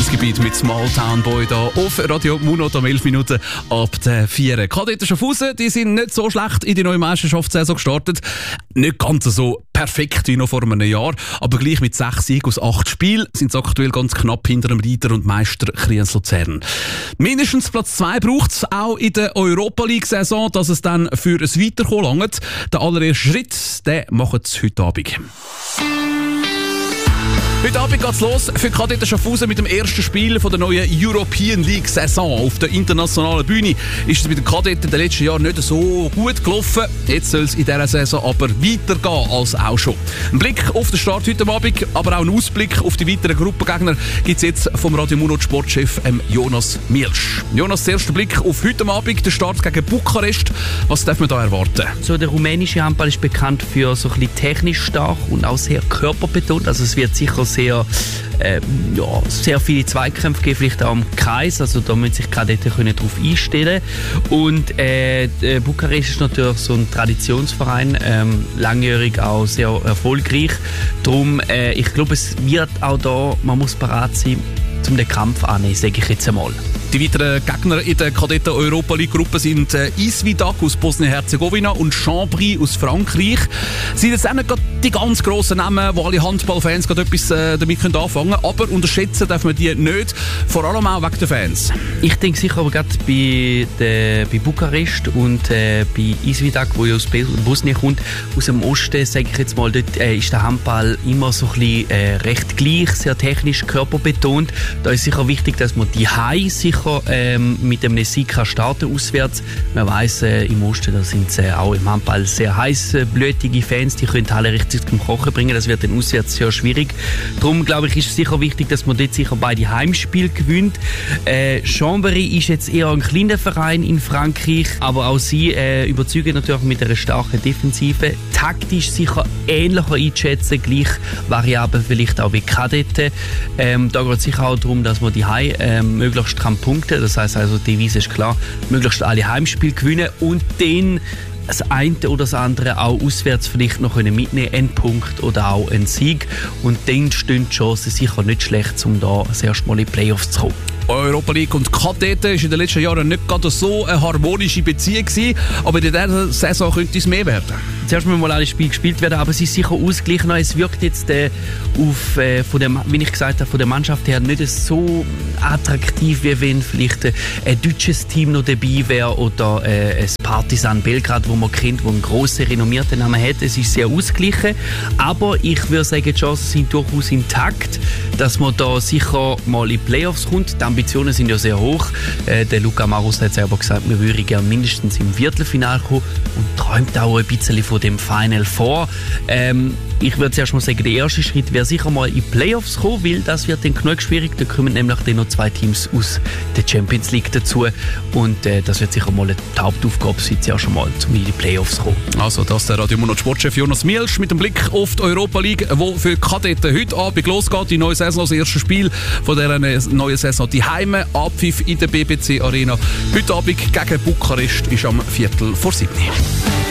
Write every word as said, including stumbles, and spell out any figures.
Gebiet mit Small Town Boy da auf Radio Muno um elf Minuten ab der vier. Kadetten Schaffhausen, die sind nicht so schlecht in die neue Meisterschaftssaison gestartet. Nicht ganz so perfekt wie noch vor einem Jahr, aber gleich mit sechs Siegen aus acht Spielen sind sie aktuell ganz knapp hinter dem Reiter und Meister Kriens Luzern. Mindestens Platz zwei braucht es auch in der Europa League-Saison, dass es dann für ein Weiterkommen langt. Der allererste Schritt, den machen sie heute Abend. Heute Abend geht's los für Kadetten Schaffhausen mit dem ersten Spiel von der neuen European League Saison. Auf der internationalen Bühne ist es mit den Kadetten in den letzten Jahren nicht so gut gelaufen. Jetzt soll es in dieser Saison aber weitergehen als auch schon. Ein Blick auf den Start heute Abend, aber auch ein Ausblick auf die weiteren Gruppengegner gibt es jetzt vom Radio Muno Sportchef Jonas Mielsch. Jonas, der erste Blick auf heute Abend, der Start gegen Bukarest. Was darf man da erwarten? So, der rumänische Handball ist bekannt für so ein bisschen technisch stark und auch sehr körperbetont. Also es wird sicher sehr, äh, ja, sehr viele Zweikämpfe geben, vielleicht auch im Kreis, also da müssen sich Kadetten können darauf einstellen. Und äh, Bukarest ist natürlich so ein Traditionsverein, ähm, langjährig auch sehr erfolgreich. Darum, äh, ich glaube, es wird auch da, man muss bereit sein, um den Kampf annehmen, sage ich jetzt einmal. Die weiteren Gegner in der Kadetten Europa League Gruppe sind äh, Isvidak aus Bosnien-Herzegowina und Chambry aus Frankreich. Sind jetzt auch nicht die ganz grossen Namen, wo alle Handballfans gerade etwas äh, damit anfangen können, aber unterschätzen darf man die nicht, vor allem auch wegen den Fans. Ich denke sicher aber gerade bei, der, bei Bukarest und äh, bei Isvidak, wo ja aus Bosnien kommt, aus dem Osten, sage ich jetzt mal, dort äh, ist der Handball immer so ein bisschen äh, recht gleich, sehr technisch, körperbetont. Da ist sicher wichtig, dass man die High sicher ähm, mit einem Sieg kann starten auswärts. Man weiss, äh, im Osten, da sind äh, auch im Handball sehr heißblütige Fans, die können alle richtig zum Kochen bringen. Das wird dann auswärts sehr schwierig. Darum, glaube ich, ist es sicher wichtig, dass man dort sicher beide Heimspiele gewinnt. Äh, Chambry ist jetzt eher ein kleiner Verein in Frankreich, aber auch sie äh, überzeugen natürlich mit einer starken Defensive. Taktisch sicher ähnlicher einschätzen, gleich variabel vielleicht auch wie Kadetten. Ähm, da geht es sicher auch darum, dass man die Heim äh, möglichst kann punkten. Das heisst also, die Devise ist klar, möglichst alle Heimspiele gewinnen und dann das eine oder das andere auch auswärts vielleicht noch mitnehmen, einen Punkt oder auch einen Sieg. Und dann stehen die Chancen sicher nicht schlecht, um da das erste Mal in die Playoffs zu kommen. Europa League und Kadetten ist in den letzten Jahren nicht gerade so eine harmonische Beziehung gewesen, aber in dieser Saison könnte es mehr werden. Zuerst müssen mal alle Spiele gespielt werden, aber es ist sicher ausgeglichen. Es wirkt jetzt äh, auf, äh, von der, wie ich gesagt habe, von der Mannschaft her nicht so attraktiv, wie wenn vielleicht äh, ein deutsches Team noch dabei wäre oder äh, ein Partizan Belgrad, wo man kennt, wo einen grossen, renommierten Namen hat. Es ist sehr ausgeglichen, aber ich würde sagen, die Chancen sind durchaus intakt, dass man da sicher mal in die Playoffs kommt. Die Ambitionen sind ja sehr hoch. Äh, der Luca Marus hat selber gesagt, wir würden gerne mindestens im Viertelfinale kommen und träumt auch ein bisschen von dem Final Four. Ähm, ich würde zuerst mal sagen, der erste Schritt wäre sicher mal in die Playoffs kommen, weil das wird dann genug schwierig. Da kommen nämlich dann noch zwei Teams aus der Champions League dazu und äh, das wird sicher mal die Hauptaufgabe sein, zuerst mal um in die Playoffs zu kommen. Also das ist der Radio Muno Sportchef Jonas Mielsch mit dem Blick auf die Europa League, wo für Kadetten heute Abend losgeht. Die neue Saison, das erste Spiel von dieser neuen Saison. Die Heime, Abpfiff in der B B C Arena. Heute Abend gegen Bukarest ist am Viertel vor sieben.